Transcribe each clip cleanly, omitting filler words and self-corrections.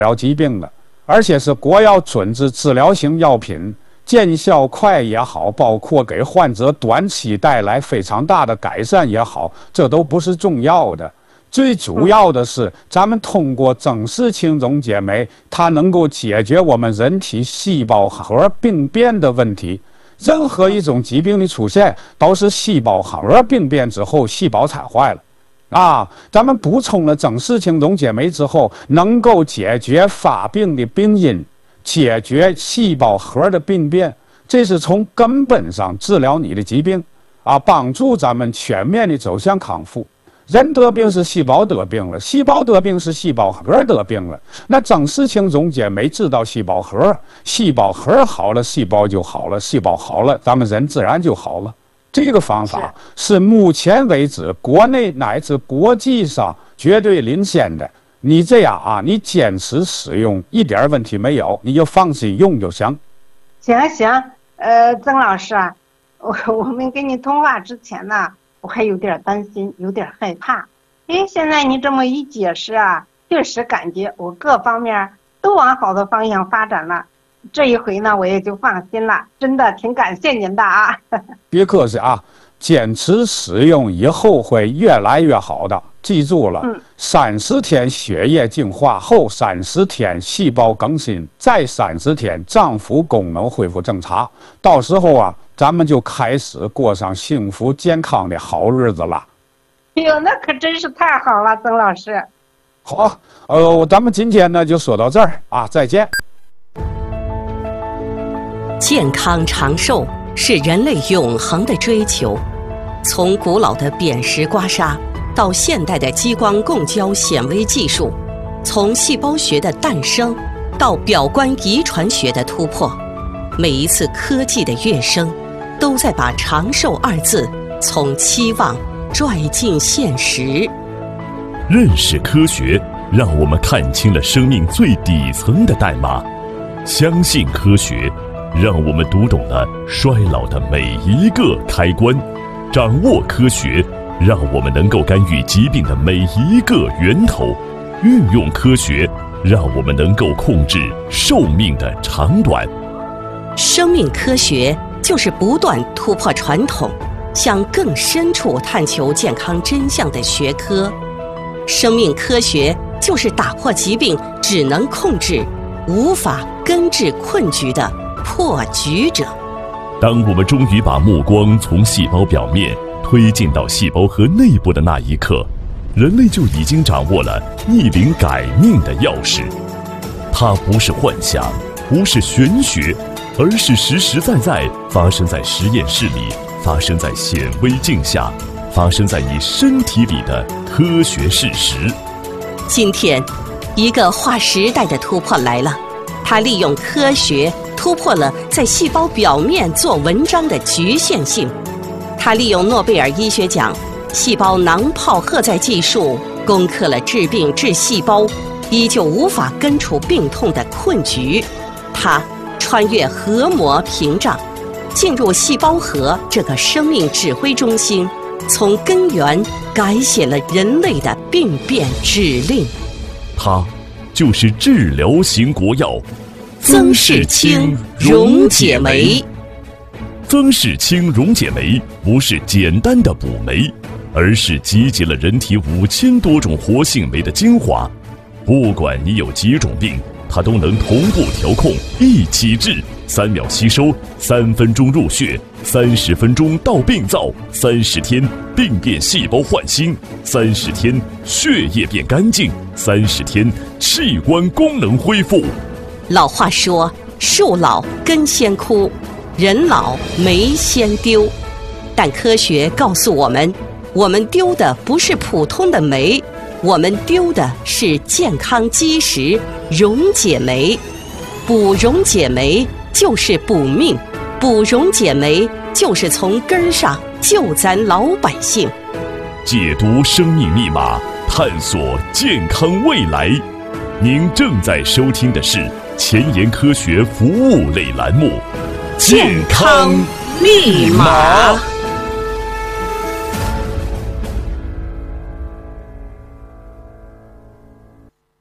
疗疾病的，而且是国药准治治疗型药品，见效快也好，包括给患者短期带来非常大的改善也好，这都不是重要的。最主要的是，咱们通过增氏青溶解酶，它能够解决我们人体细胞核病变的问题。任何一种疾病的出现，都是细胞核病变之后，细胞产坏了。咱们补充了增氏青溶解酶之后，能够解决发病的病因，解决细胞核的病变，这是从根本上治疗你的疾病，帮助咱们全面的走向康复。人得病是细胞得病了，细胞得病是细胞核得病了。那增氏青溶解酶治到细胞核，细胞核好了，细胞就好了，细胞好了，咱们人自然就好了。这个方法是目前为止国内乃至国际上绝对领先的。你这样你坚持使用一点问题没有，你就放心用就行。 行，曾老师我们跟你通话之前呢，我还有点担心，有点害怕。现在你这么一解释确实感觉我各方面都往好的方向发展了。这一回呢，我也就放心了，真的挺感谢您的别客气坚持使用以后会越来越好的。记住了，30天血液净化后30天细胞更新，再30天脏腑功能恢复正常。到时候咱们就开始过上幸福健康的好日子了。 那可真是太好了，曾老师。 好，咱们今天呢就说到这儿再见。 健康长寿是人类永恒的追求，从古老的扁石刮痧到现代的激光共焦显微技术，从细胞学的诞生到表观遗传学的突破，每一次科技的跃升，都在把长寿2字从期望拽进现实。 认识科学，让我们看清了生命最底层的代码；相信科学，让我们读懂了衰老的每一个开关；掌握科学，让我们能够干预疾病的每一个源头；运用科学，让我们能够控制寿命的长短。 生命科学就是不断突破传统，向更深处探求健康真相的学科。生命科学就是打破疾病只能控制，无法根治困局的破局者。 当我们终于把目光从细胞表面推进到细胞核内部的那一刻，人类就已经掌握了逆龄改命的钥匙。它不是幻想，不是玄学，而是实实在在发生在实验室里，发生在显微镜下，发生在你身体里的科学事实。 今天，一个划时代的突破来了，它利用科学突破了在细胞表面做文章的局限性。它利用诺贝尔医学奖细胞囊泡荷载技术，攻克了治病治细胞依旧无法根除病痛的困局。它穿越核膜屏障，进入细胞核这个生命指挥中心，从根源改写了人类的病变指令。 它就是治疗型国药增氏青溶解酶。 增氏青溶解酶不是简单的补酶，而是集结了人体5000多种活性酶的精华。不管你有几种病，它都能同步调控，一起治，3秒吸收，3分钟入血，30分钟到病灶，30天病变细胞焕新，30天血液变干净，30天器官功能恢复。 老话说，树老根先枯，人老酶先丢。但科学告诉我们，我们丢的不是普通的酶，我们丢的是健康基石溶解酶。补溶解酶就是补命，补溶解酶就是从根儿上救咱老百姓。 解读生命密码，探索健康未来。您正在收听的是前沿科学服务类栏目《健康密码》。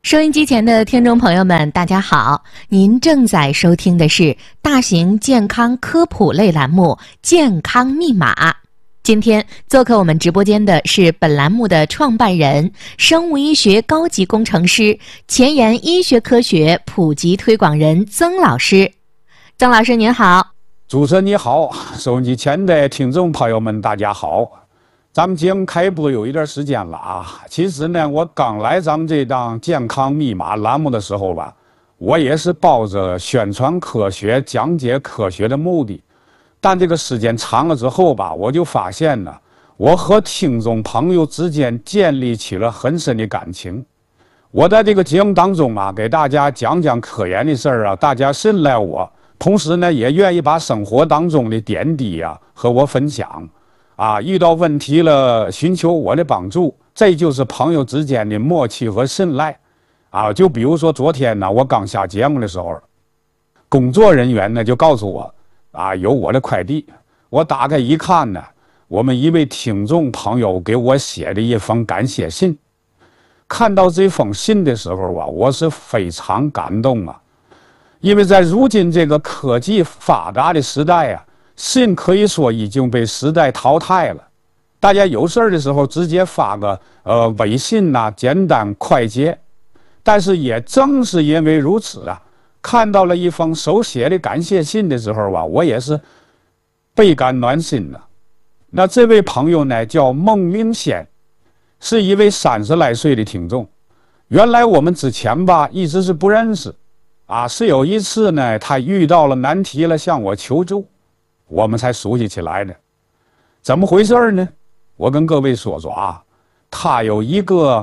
收音机前的听众朋友们，大家好！您正在收听的是大型健康科普类栏目《健康密码》。今天做客我们直播间的是本栏目的创办人、生物医学高级工程师、前沿医学科学普及推广人曾老师。曾老师您好。 主持人你好，收音机前的听众朋友们大家好。咱们节目开播有一段时间了啊，其实呢，我刚来咱们这档健康密码栏目的时候吧，我也是抱着宣传科学、讲解科学的目的，但这个时间长了之后吧，我就发现呢，我和听众朋友之间建立起了很深的感情。我在这个节目当中啊，给大家讲讲科研的事儿啊，大家信赖我，同时呢，也愿意把生活当中的点滴啊和我分享。啊，遇到问题了，寻求我的帮助，这就是朋友之间的默契和信赖。啊，就比如说昨天呢，我刚下节目的时候，工作人员呢就告诉我，啊，有我的快递。我打开一看呢，我们一位听众朋友给我写的一封感谢信。看到这封信的时候啊，我是非常感动啊，因为在如今这个科技发达的时代啊。信可以说已经被时代淘汰了，大家有事的时候直接发个微信呐，简单快捷。但是也正是因为如此啊，看到了一封手写的感谢信的时候啊，我也是倍感暖心了。那这位朋友呢，叫孟明贤，是一位30来岁的听众。原来我们之前吧一直是不认识，啊，是有一次呢，他遇到了难题了，向我求助。我们才熟悉起来的，怎么回事呢？我跟各位说说啊，他有一个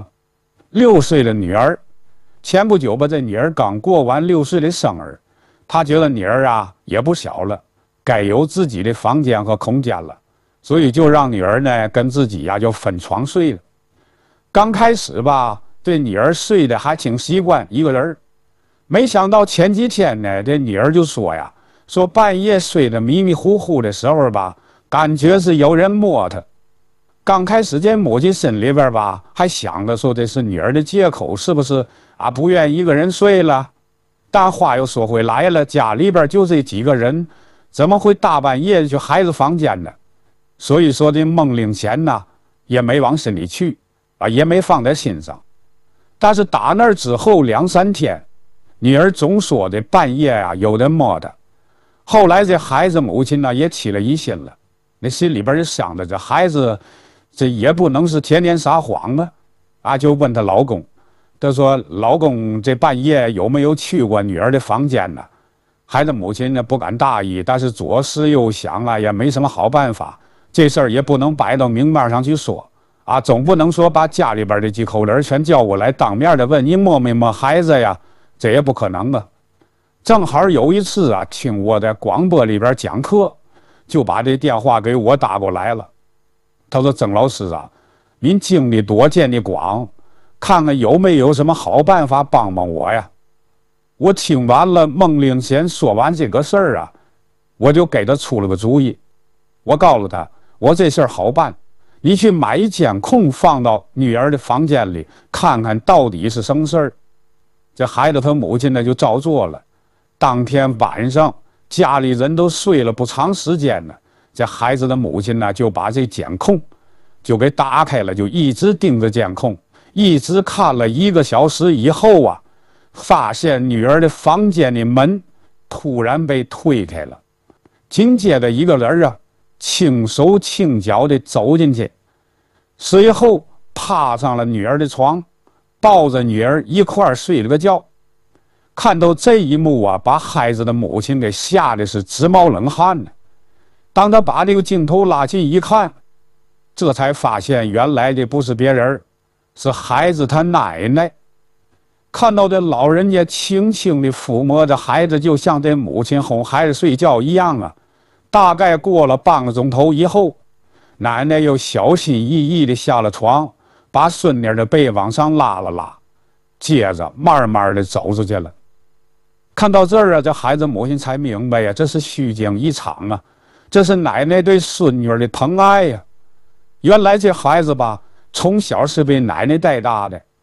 6岁的女儿，前不久吧，这女儿刚过完6岁的生日，他觉得女儿啊也不小了，该有自己的房间和空间了，所以就让女儿呢跟自己呀就分床睡了。刚开始吧，这女儿睡得还挺习惯一个人，没想到前几天呢，这女儿就说呀。说半夜睡得迷迷糊糊的时候吧，感觉是有人摸他。刚开始这母亲心里边吧，还想着说这是女儿的借口，是不是啊？不愿意一个人睡了。但话又说回来了，家里边就这几个人，怎么会大半夜去孩子房间呢？所以说这孟令贤呢，也没往心里去啊，也没放在心上。但是打那之后2、3天，女儿总说的半夜啊有人摸她。后来这孩子母亲呢也起了疑心了，那心里边就想着这孩子这也不能是天天撒谎啊，就问她老公，她说老公这半夜有没有去过女儿的房间呢？孩子母亲呢不敢大意，但是左思右想啊，也没什么好办法，这事儿也不能摆到明面上去说啊，总不能说把家里边的几口人全叫过来当面的问你摸没摸孩子呀，这也不可能啊。正好有一次啊，听我在广播里边讲课，就把这电话给我打过来了。他说：“曾老师啊，您经历多，见的广，看看有没有什么好办法帮帮我呀？”我听完了孟令贤说完这个事儿啊，我就给他出了个主意。我告诉他，我这事儿好办，你去买一监控放到女儿的房间里，看看到底是什么事儿。这孩子他母亲呢就照做了。当天晚上，家里人都睡了不长时间呢，这孩子的母亲呢就把这监控就给打开了，就一直盯着监控，一直看了1个小时以后啊，发现女儿的房间的门突然被推开了，紧接着一个人啊轻手轻脚地走进去，随后爬上了女儿的床，抱着女儿一块儿睡了个觉。看到这一幕啊，把孩子的母亲给吓得是直冒冷汗呢。当他把这个镜头拉近一看，这才发现原来的不是别人，是孩子他奶奶。看到这老人家轻轻地抚摸着孩子，就像这母亲哄孩子睡觉一样啊。大概过了半个钟头以后，奶奶又小心翼翼地下了床，把孙女的背往上拉了拉，接着慢慢地走出去了。看到这儿啊，这孩子母亲才明白呀，这是虚惊一场啊，这是奶奶对孙女的疼爱呀。原来这孩子吧，从小是被奶奶带大的，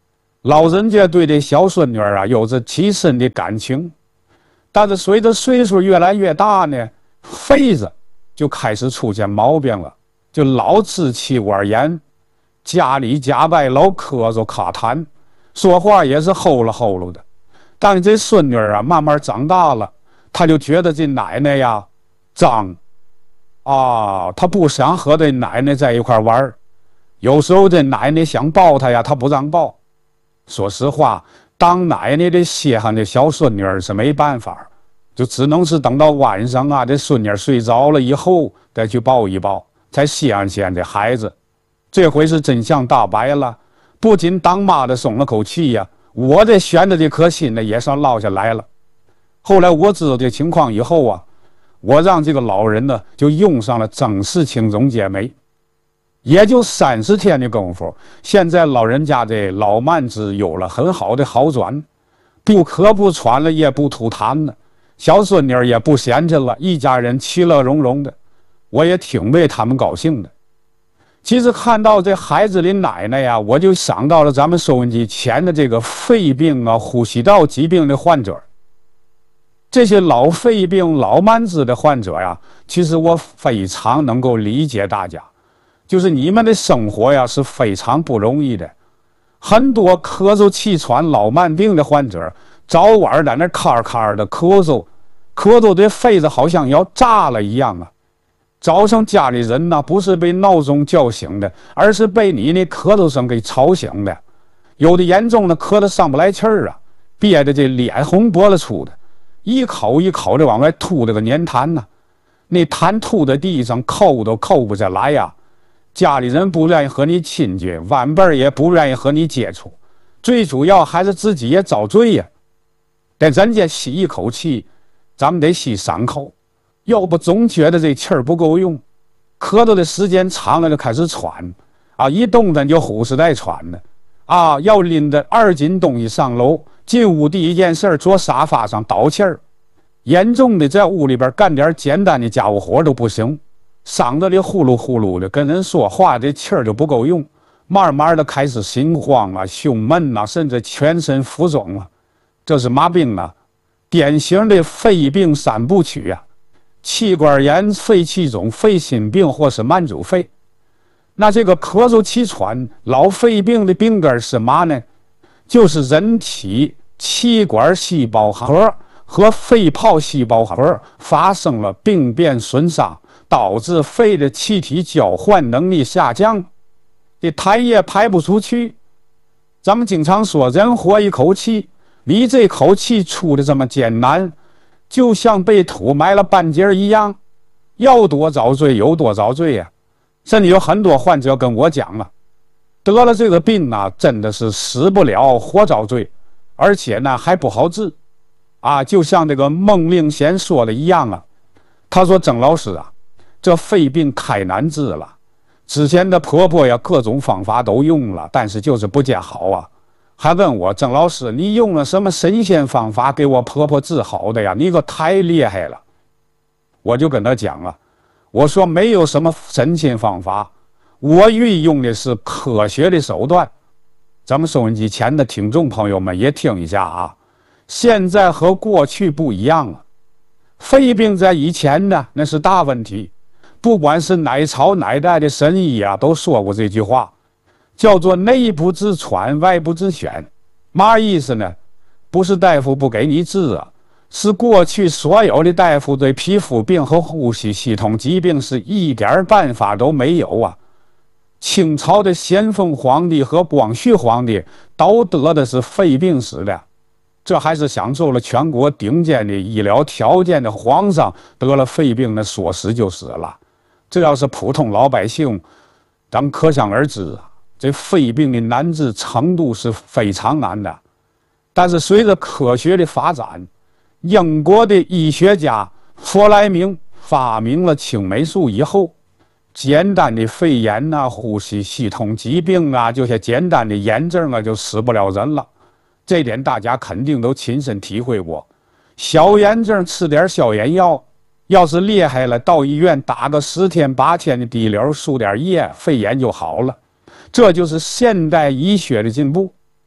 老人家对这小孙女啊有着极深的感情，但是随着岁数越来越大呢，肺子就开始出现毛病了，就老支气管炎，家里家外老咳嗽卡痰，说话也是齁了齁了的。但是这孙女啊慢慢长大了，她就觉得这奶奶呀脏啊，她不想和这奶奶在一块玩，有时候这奶奶想抱她呀，她不让抱。说实话，当奶奶的稀罕的小孙女是没办法，就只能是等到晚上啊，这孙女睡着了以后再去抱一抱，才稀罕稀罕这孩子。这回是真相大白了，不仅当妈的松了口气呀，我这悬的这颗心呢也算落下来了。后来我知道这情况以后啊，我让这个老人呢就用上了整氏青种解酶。也就30天的功夫，现在老人家这老慢支有了很好的好转，不咳不喘了，也不吐痰了，小孙女也不闲着了，一家人其乐融融的，我也挺为他们高兴的。其实看到这孩子的奶奶呀，我就想到了咱们收音机前的这个肺病啊、呼吸道疾病的患者。这些老肺病、老慢支的患者呀，其实我非常能够理解大家。就是你们的生活呀是非常不容易的，很多咳嗽气喘老慢病的患者，早晚在那咔咔的咳嗽的肺子好像要炸了一样啊。早上家里人呢不是被闹钟叫醒的，而是被你那咳嗽声给吵醒的。有的严重的咳得上不来气儿啊，憋得这脸红脖子粗的，一口一口的往外吐这个粘痰呢，那痰吐在地上扣都扣不下来呀。家里人不愿意和你亲近，晚辈也不愿意和你接触，最主要还是自己也遭罪呀。得人家吸一口气，咱们得吸3口，要不总觉得这气儿不够用，咳嗽的时间长了就开始喘啊，一动弹就呼哧带喘的啊，要拎着2斤东西上楼，进屋第一件事坐沙发上倒气儿，严重的在屋里边干点简单的家务活都不行。嗓子里呼噜呼噜的，跟人说话这气儿就不够用，慢慢的开始心慌啊、胸闷啊，甚至全身浮肿啊。这是嘛病啊？典型的肺病3部曲啊：气管炎、肺气肿、肺心病或是慢阻肺。那这个咳嗽气喘老肺病的病根是嘛呢？就是人体气管细胞核和肺泡细胞核发生了病变损伤，导致肺的气体交换能力下降，这痰液排不出去。咱们经常说人活一口气，离这口气出的这么艰难，就像被土埋了半截一样，要多遭罪有多遭罪呀。甚至有很多患者跟我讲了，得了这个病啊，真的是死不了活遭罪，而且呢还不好治啊。就像这个孟令贤说的一样啊，他说曾老师啊，这肺病太难治了，之前的婆婆呀各种方法都用了，但是就是不见好啊。还问我曾老师，你用了什么神仙方法给我婆婆治好的呀？你可太厉害了。我就跟他讲了，我说没有什么神仙方法，我运用的是科学的手段。咱们收音机前的听众朋友们也听一下啊，现在和过去不一样了。肺病在以前呢那是大问题，不管是哪朝哪代的神医啊都说过这句话，叫做内部治喘，外部治选。嘛意思呢？不是大夫不给你治啊，是过去所有的大夫对皮肤病和呼吸系统疾病是一点办法都没有啊。清朝的咸丰皇帝和光绪皇帝都得的是肺病死的，这还是享受了全国顶尖的医疗条件的皇上得了肺病的说死就死了。这要是普通老百姓，咱可想而知啊，这肺病的难治程度是非常难的。但是随着科学的发展，英国的医学家弗莱明发明了青霉素以后，简单的肺炎啊、呼吸系统疾病啊，这些简单的炎症啊，就死不了人了。这点大家肯定都亲身体会过。小炎症吃点消炎药，要是厉害了，到医院打个10天8天的滴流，输点液，肺炎就好了。这就是现代医学的进步。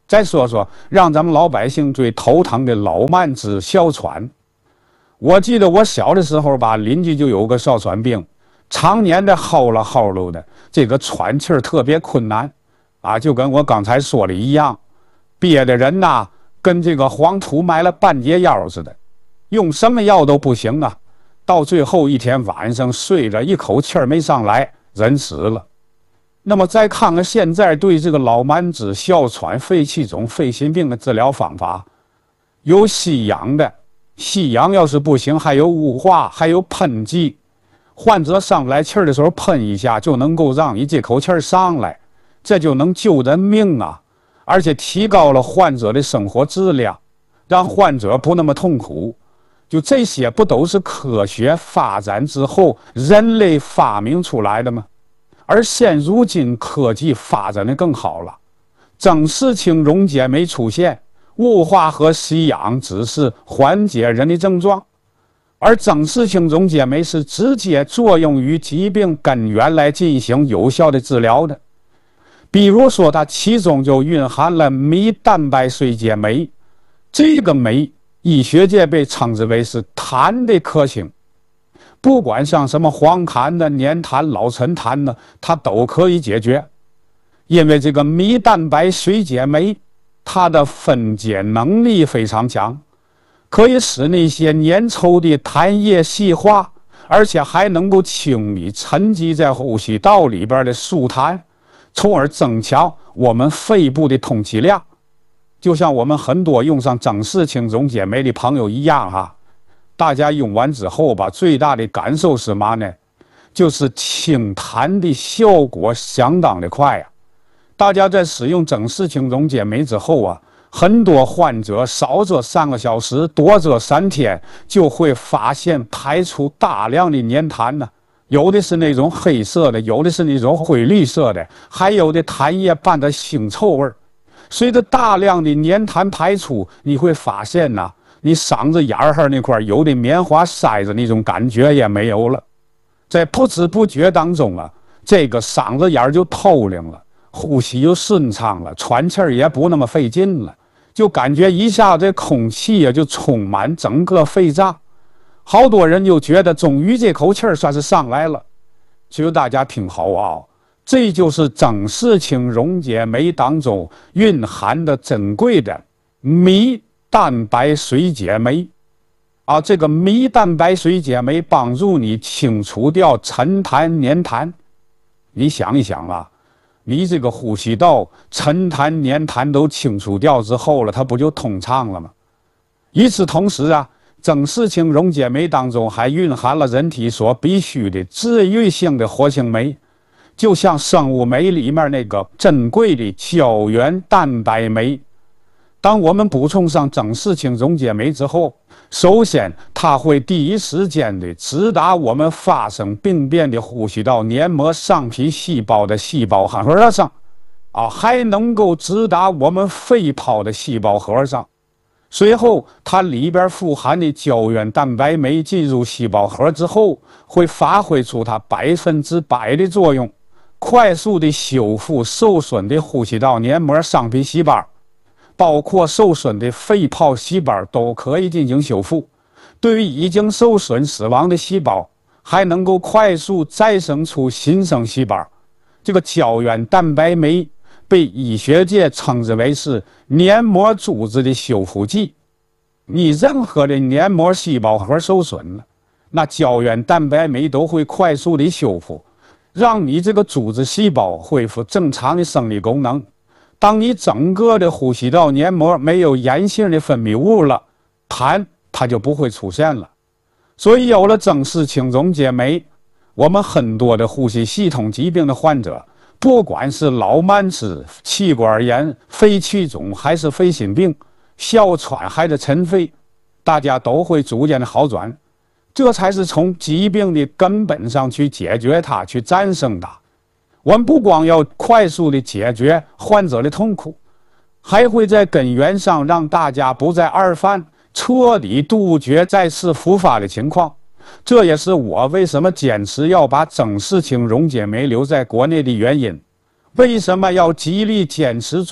再说说让咱们老百姓最头疼的老慢支、哮喘。我记得我小的时候吧，邻居就有个哮喘病，常年的嚎了嚎噜的，这个喘气儿特别困难啊，就跟我刚才说的一样，憋的人呐，跟这个黄土埋了半截腰似的，用什么药都不行啊。到最后一天晚上睡着，一口气儿没上来，人死了。那么再看看现在对这个老慢支、哮喘、肺气肿、肺心病的治疗方法，有吸氧的，吸氧要是不行，还有雾化，还有喷剂。患者上不来气儿的时候喷一下，就能够让你这口气儿上来，这就能救人命啊！而且提高了患者的生活质量，让患者不那么痛苦。就这些不都是科学发展之后人类发明出来的吗？而现如今科技发展的更好了，正视氢溶解酶出现，雾化和吸氧只是缓解人的症状，而正视氢溶解酶是直接作用于疾病根源来进行有效的治疗的。比如说它其中就蕴含了醚蛋白水解酶，这个酶医学界被称之为是痰的克星，不管像什么黄痰的、粘痰、老陈痰的，它都可以解决。因为这个醚蛋白水解酶，它的分解能力非常强，可以使那些粘稠的痰液细化，而且还能够清理沉积在呼吸道里边的俗痰，从而增强我们肺部的通气量。就像我们很多用上正视氢溶解酶的朋友一样哈，大家用完之后吧，最大的感受是嘛呢？就是清痰的效果相当的快啊！大家在使用正视氢溶解酶之后啊，很多患者少则3个小时，多则3天，就会发现排出大量的粘痰呢。有的是那种黑色的，有的是那种灰绿色的，还有的痰液伴着腥臭味儿。随着大量的粘痰排出，你会发现呐，你嗓子眼儿那块有的棉花塞子那种感觉也没有了，在不知不觉当中啊，这个嗓子眼儿就透灵了，呼吸又顺畅了，喘气儿也不那么费劲了，就感觉一下这空气啊就充满整个肺脏，好多人就觉得终于这口气儿算是上来了。只有大家听好啊，这就是正视氢溶解酶当中蕴含的珍贵的醚蛋白水解酶啊，这个醚蛋白水解酶帮助你清除掉沉痰粘痰。你想一想啊，你这个呼吸道沉痰粘痰都清除掉之后了，它不就通畅了吗？与此同时啊，正视氢溶解酶当中还蕴含了人体所必需的治愈性的活性酶，就像生物酶里面那个珍贵的胶原蛋白酶。当我们补充上正视氢溶解酶之后，首先它会第一时间的直达我们发生病变的呼吸道黏膜上皮细胞的细胞核上啊，还能够直达我们肺泡的细胞核上。随后它里边富含的胶原蛋白酶进入细胞核之后，会发挥出它100%的作用，快速的修复受损的呼吸道黏膜上皮细胞，包括受损的肺泡细胞都可以进行修复。对于已经受损死亡的细胞，还能够快速再生出新生细胞。这个胶原蛋白酶被医学界称之为是黏膜组织的修复剂。你任何的黏膜细胞核受损了，那胶原蛋白酶都会快速的修复，让你这个组织细胞恢复正常的生理功能。当你整个的呼吸道黏膜没有炎性的分泌物了，痰它就不会出现了。所以有了正视氢溶解酶，我们很多的呼吸系统疾病的患者，不管是老慢支、气管炎、肺气肿，还是肺心病、哮喘，还是尘肺，大家都会逐渐的好转。这才是从疾病的根本上去解决它，去战胜它。我们不光要快速的解决患者的痛苦，还会在根源上让大家不再二犯，彻底杜绝再次复发的情况。这也是我为什么坚持要把正视氢溶解酶留在国内的原因。为什么要极力坚持做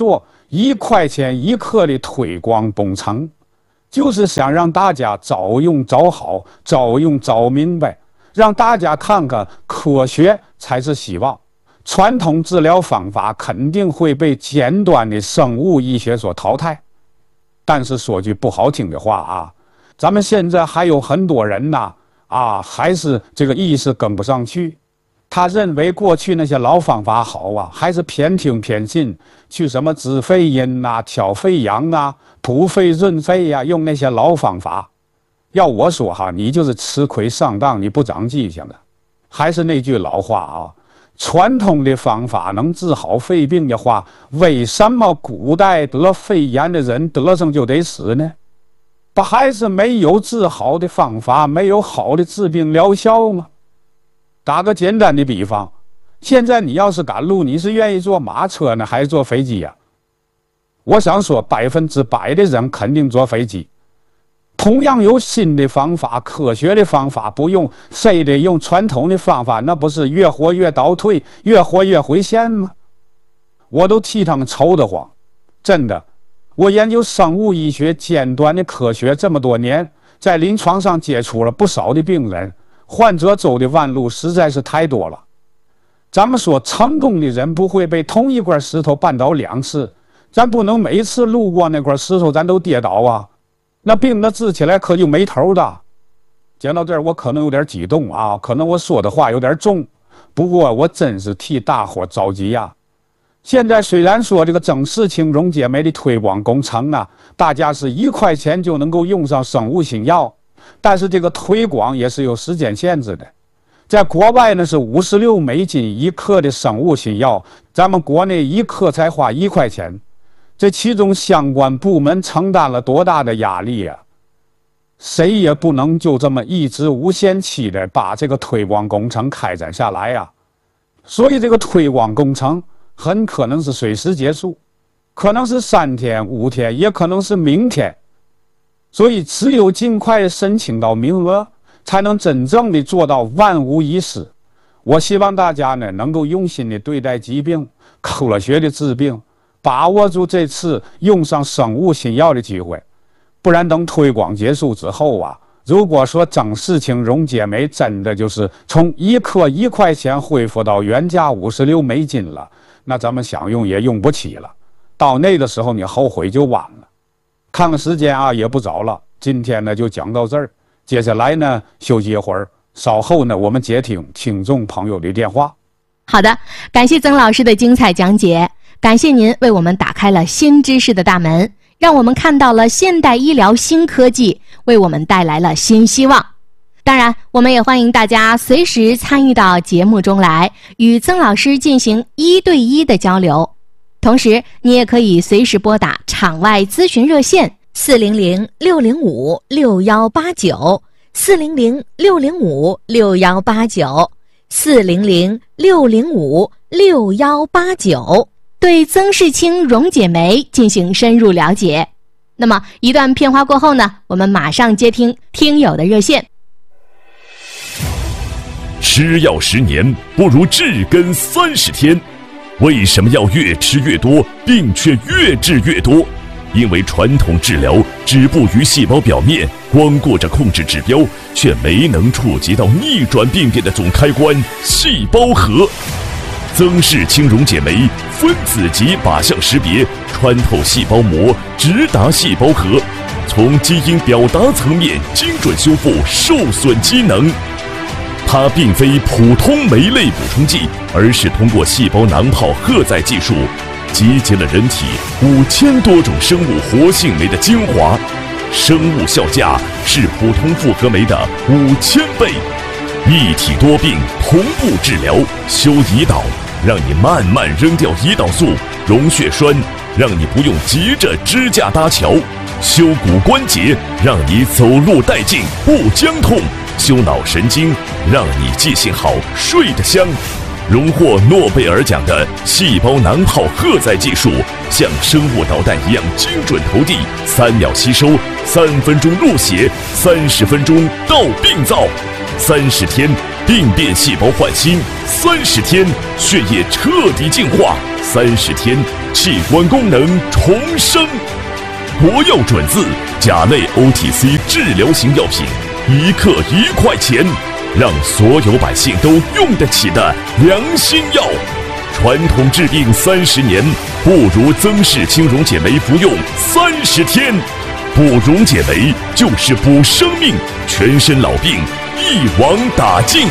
1块钱1克的推广工程，就是想让大家早用早好，早用早明白，让大家看看科学才是希望。传统治疗方法肯定会被尖端的生物医学所淘汰。但是说句不好听的话啊，咱们现在还有很多人呐，还是这个意识跟不上去。他认为过去那些老方法好啊，还是偏听偏信，去什么滋肺阴啊、挑肺阳啊、补肺润肺呀，用那些老方法。要我说哈，你就是吃亏上当，你不长记性了。还是那句老话啊，传统的方法能治好肺病的话，为什么古代得肺炎的人得上就得死呢？不还是没有治好的方法，没有好的治病疗效吗？打个简单的比方，现在你要是赶路，你是愿意坐马车呢，还是坐飞机呀？我想说100%的人肯定坐飞机。同样有新的方法、科学的方法不用，非得用传统的方法，那不是越活越倒退，越活越回线吗？我都替他们愁得慌，真的。我研究生物医学尖端的科学这么多年，在临床上接触了不少的病人，患者走的弯路实在是太多了。咱们说成功的人不会被同一块石头绊倒2次，咱不能每次路过那块石头咱都跌倒啊，那病那治起来可就没头的。讲到这儿我可能有点激动啊，可能我说的话有点重，不过我真是替大伙着急呀。现在虽然说这个曾氏青溶解酶的推广工程啊，大家是1块钱就能够用上生物新药，但是这个推广也是有时间限制的。在国外呢是56美金1克的生物新药，咱们国内1克才花1块钱，这其中相关部门承担了多大的压力啊！谁也不能就这么一直无限期的把这个推广工程开展下来呀。所以这个推广工程很可能是随时结束，可能是3天5天，也可能是明天。所以只有尽快申请到名额，才能真正的做到万无一失。我希望大家呢能够用心的对待疾病，科学的治病，把握住这次用上生物新药的机会。不然等推广结束之后啊，如果说曾氏青溶解酶真的就是从1克1块钱恢复到原价56美金了，那咱们想用也用不起了，到那个时候你后悔就晚了。看看时间啊，也不早了，今天呢就讲到这儿，接下来呢休息一会儿，稍后呢我们接听听众朋友的电话。 好的，感谢曾老师的精彩讲解，感谢您为我们打开了新知识的大门，让我们看到了现代医疗新科技，为我们带来了新希望。当然，我们也欢迎大家随时参与到节目中来，与曾老师进行1对1的交流。同时，你也可以随时拨打场外咨询热线400-605-6189 400-605-6189 400-605-6189，对曾氏青溶解酶进行深入了解。那么一段片花过后呢，我们马上接听听友的热线。 吃药10年不如治根30天。为什么药越吃越多，病却越治越多？因为传统治疗止步于细胞表面，光顾着控制指标，却没能触及到逆转病变的总开关——细胞核。曾氏青溶解酶分子级靶向识别，穿透细胞膜，直达细胞核，从基因表达层面精准修复受损机能。它并非普通酶类补充剂，而是通过细胞囊泡荷载技术，集结了人体5000多种生物活性酶的精华，生物效价是普通复合酶的5000倍。一体多病同步治疗，修胰岛，让你慢慢扔掉胰岛素；溶血栓，让你不用急着支架搭桥；修骨关节，让你走路带劲不僵痛；修脑神经，让你记性好睡得香。荣获诺贝尔奖的细胞囊泡荷载技术，像生物导弹一样精准投递，3秒吸收，3分钟入血，30分钟到病灶，30天病变细胞换新，30天血液彻底净化， 30天器官功能重生。国药准字甲类 OTC 治疗型药品，1克1块钱，让所有百姓都用得起的良心药。传统治病30年，不如曾氏青溶解酶服用30天。补溶解酶就是补生命，全身老病一网打尽。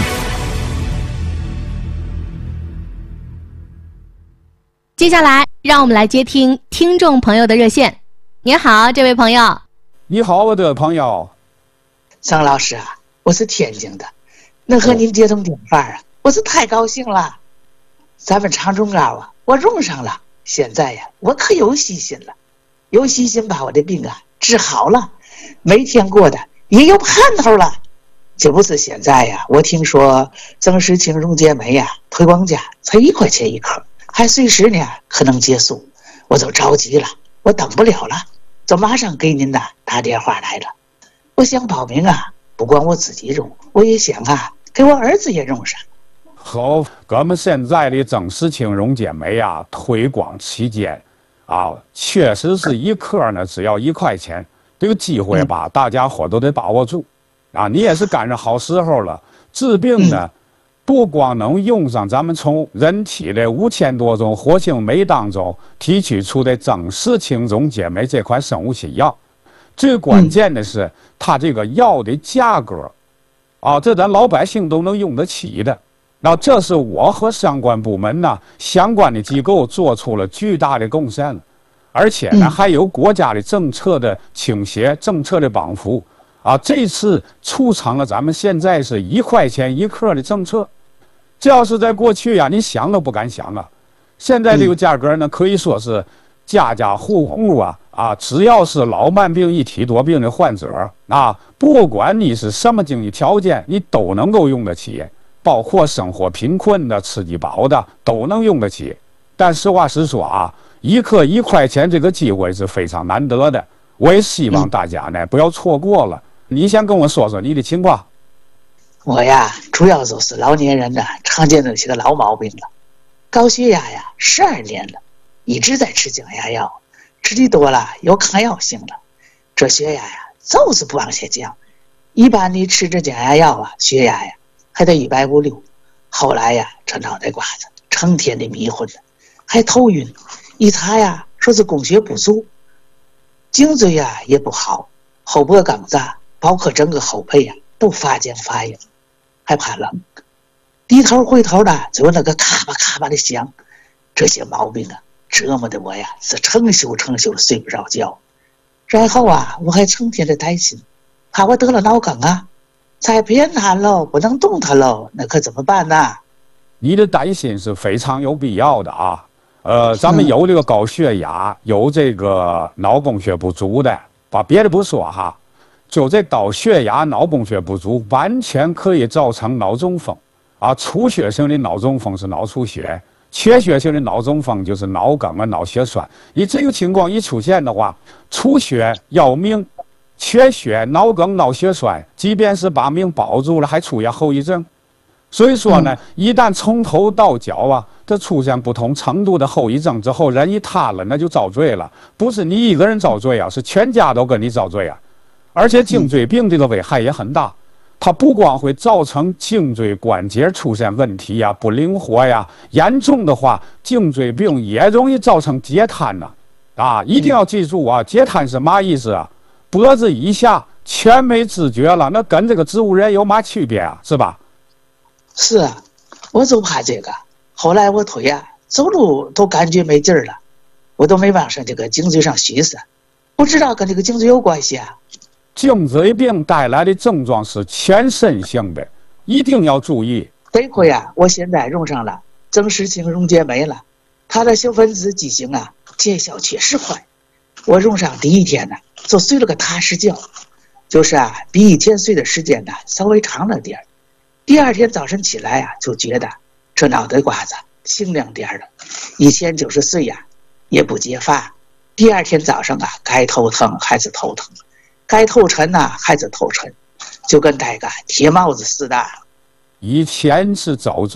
接下来，让我们来接听听众朋友的热线。您好，这位朋友。 你好，我的朋友。 张老师啊，我是天津的，能和您接通电话啊，我是太高兴了。咱们长春膏啊，我用上了，现在呀，我可有信心了，有信心把我的病啊治好了，每天过得也有盼头了。这不是现在呀，我听说曾氏青溶解酶呀，推广价才1块钱1克，还随时呢可能结束，我都着急了，我等不了了，就马上给您的打电话来了。我想报名啊，不光我自己用，我也想啊给我儿子也用上。 好，咱们现在的曾氏青溶解酶啊，推广期间啊，确实是1克呢只要1块钱，这个机会吧，大家伙都得把握住啊！你也是赶上好时候了，治病呢，不光能用上咱们从人体的5000多种活性酶当中提取出的曾氏青溶解酶这款生物新药，最关键的是它这个药的价格啊，这咱老百姓都能用得起的。那这是我和相关部门呢、相关的机构做出了巨大的贡献了，而且呢，还有国家的政策的倾斜、政策的帮扶啊，这次促成了咱们现在是1块钱1克的政策。这要是在过去呀，你想都不敢想啊！现在这个价格呢，可以说是家家户户啊，只要是老慢病一体多病的患者啊，不管你是什么经济条件，你都能够用得起。包括生活贫困的、吃低保的都能用得起，但实话实说啊，1克1块钱这个机会是非常难得的。我也希望大家呢不要错过了。你先跟我说说你的情况。 我呀，主要就是老年人的常见的一些个老毛病了，高血压呀，12年了，一直在吃降压药，吃的多了有抗药性了，这血压呀就是不往下降。一般你吃这降压药啊，血压呀还得150，后来呀，这脑袋瓜子成天的迷混的，还头晕，一查呀，说是供血不足，颈椎呀也不好，后脖梗子包括整个后背呀都发僵发硬，还怕冷，低头回头的就有那个咔吧咔吧的响，这些毛病啊，折磨的我呀是成宿的睡不着觉。然后啊，我还成天的担心，怕我得了脑梗啊。再偏瘫喽，不能动弹喽，那可怎么办呢？ 你的担心是非常有必要的啊。咱们有这个高血压，有这个脑供血不足的，把别的不说哈，就这高血压、脑供血不足，完全可以造成脑中风啊。出血性的脑中风是脑出血，缺血性的脑中风就是脑梗啊、脑血栓。你这个情况一出现的话，出血要命。缺血、脑梗、脑血栓，即便是把命保住了，还出现后遗症。所以说呢，一旦从头到脚啊，这出现不同程度的后遗症之后，人一瘫了，那就遭罪了。不是你一个人遭罪啊，是全家都跟你遭罪啊。而且颈椎病这个危害也很大，它不光会造成颈椎关节出现问题呀、不灵活呀，严重的话，颈椎病也容易造成截瘫呐。啊，一定要记住啊，截瘫是嘛意思啊？脖子以下全没知觉了，那跟这个植物人有嘛区别啊？是吧？ 是啊，我就怕这个。后来我腿呀，走路都感觉没劲儿了，我都没往上这个颈椎上虚实，不知道跟这个颈椎有关系啊。 颈椎病带来的症状是全身性的，一定要注意。 得亏啊，我现在用上了曾氏青溶解酶了，它的小分子剂型啊，见效确实快。我用上第1天呢，就睡了个踏实觉，就是啊，比以前睡的时间呢稍微长了点儿。第2天早晨起来啊，就觉得这脑袋瓜子清亮点儿了。以前就是睡呀，也不解乏。第2天早上啊，该头疼还是头疼，该头沉呐还是头沉，就跟戴个铁帽子似的。 以前是遭罪，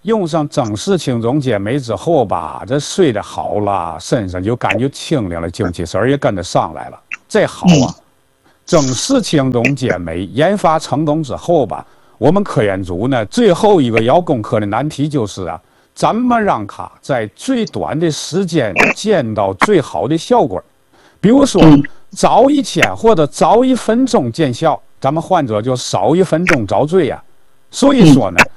用上增视清溶解酶之后吧，这睡得好了，身上就感觉清凉了，精气神也跟着上来了。这好啊！增视清溶解酶研发成功之后吧，我们科研组呢，最后一个要攻克的难题就是啊，怎么让它在最短的时间见到最好的效果？比如说，早1天或者早1分钟见效，咱们患者就少1分钟遭罪呀。所以说呢，